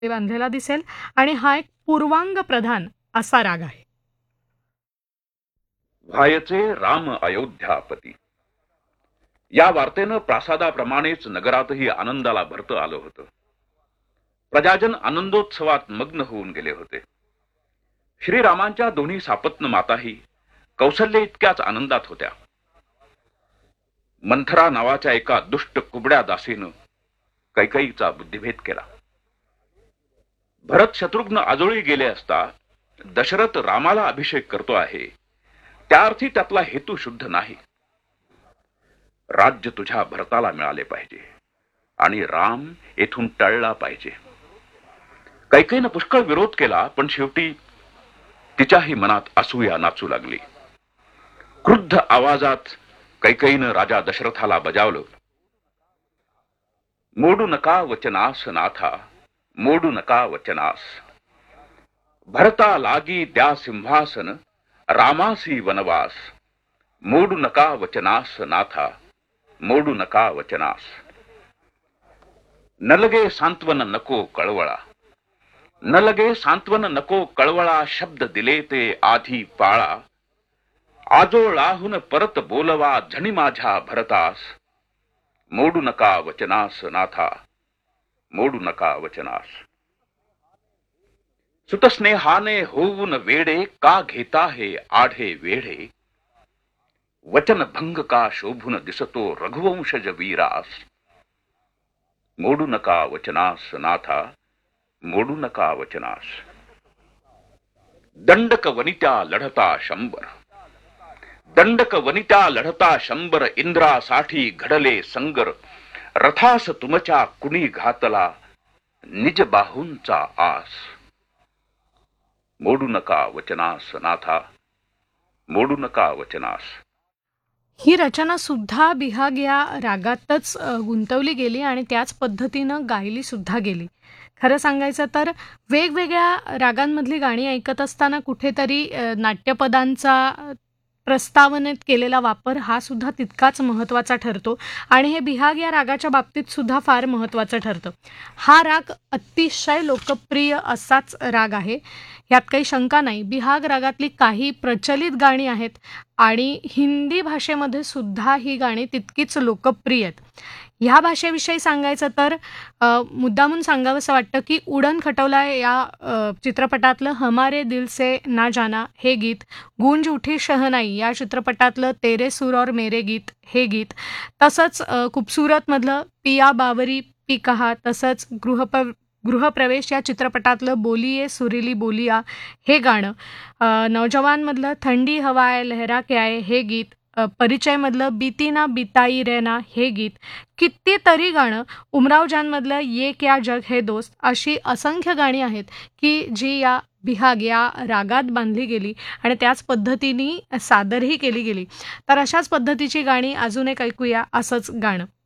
ते बांधलेला दिसेल आणि हा एक पूर्वांग प्रधान असा राग आहे. व्हायचे राम अयोध्यापती. या वार्तेनं प्रासादाप्रमाणेच नगरातही आनंदाला भरतं आलं होतं. प्रजाजन आनंदोत्सवात मग्न होऊन गेले होते. श्रीरामांच्या दोन्ही सापत्न माताही कौसल्य इतक्याच आनंदात होत्या. मंथरा नावाच्या एका दुष्ट कुबड्या दासीनं कैकईचा बुद्धिभेद केला. भरत शत्रुघ्न आजोळी गेले असता दशरथ रामाला अभिषेक करतो आहे, त्या अर्थी त्यातला हेतू शुद्ध नाही. राज्य तुझ्या भरताला मिळाले पाहिजे आणि राम येथून टळला पाहिजे. कैकेयीनं पुष्कळ विरोध केला, पण शेवटी तिच्याही मनात असूया नाचू लागली. क्रुद्ध आवाजात कैकेयीनं राजा दशरथाला बजावलं, मोडू नका वचनास नाथा, मोडू नका वचनास. भरता लागी द्या सिंहासन, रामासी वनवास. मोडू नका वचनास नाथा, मोडू नका वचनास. न लगे सांत्वन नको कळवळा, न लगे सांत्वन नको कळवळा. शब्द दिले ते आधी पाळा. आजोळाहून परत बोलवा झणी माझ्या भरतास. मोडू नका वचनास नाथा, मोडू नका वचनास. सुतस्नेहाने होऊन वेडे का घेता हे आढे वेढे. वचन भंग का शोभून दिसतो रघुवंशज वीरास. मोडू नका वचनास नाथा, मोडू नका वचनास. दंडक वनित्या लढता शंभर, दंडक वनित्या लढता शंभर. इंद्रासाठी घडले संगर, रथास तुमच्या कुणी घातला निज बाहूंचा आस. मोडू नका वचनास नाथा, मोडू नका वचनास. ही रचना सुद्धा बिहाग या रागातच गुंतवली गेली आणि त्याच पद्धतीनं गायली सुद्धा गेली. खरं सांगायचं तर वेगवेगळ्या रागांमधली गाणी ऐकत असताना कुठेतरी नाट्यपदांचा प्रस्तावनेत केलेला वापर हा सुद्धा तितकाच महत्त्वाचा ठरतो आणि हे बिहाग या रागाच्या बाबतीत सुद्धा फार महत्त्वाचं ठरतं. हा राग अतिशय लोकप्रिय असाच राग आहे, यात काही शंका नाही. बिहाग रागातली काही प्रचलित गाणी आहेत आणि हिंदी भाषेमध्ये सुद्धा ही गाणी तितकीच लोकप्रिय आहेत. ह्या भाषेविषयी सांगायचं तर मुद्दामून सांगावंसं वाटतं की उडन खटवला या चित्रपटातलं हमारे दिल से ना जाना हे गीत, गूंज उठी शहनाई या चित्रपटातलं तेरे सूर और मेरे गीत हे गीत, तसंच खूबसूरतमधलं पिया बावरी पी कहा, तसंच गृहप्रवेश या चित्रपटातलं बोलिये सुरीली बोलिया हे गाणं, नौजवानमधलं थंडी हवाय लहरा के आए हे गीत, परिचयमधलं बीती ना बिताई रेना हे गीत, कितीतरी गाणं, उमराव जानमधलं ये क्या जग है दोस्त, अशी असंख्य गाणी आहेत की जी या बिहाग या रागात बांधली गेली आणि त्याच पद्धतीने सादरही केली गेली. तर अशाच पद्धतीची गाणी अजून एक ऐकूया, असंच गाणं.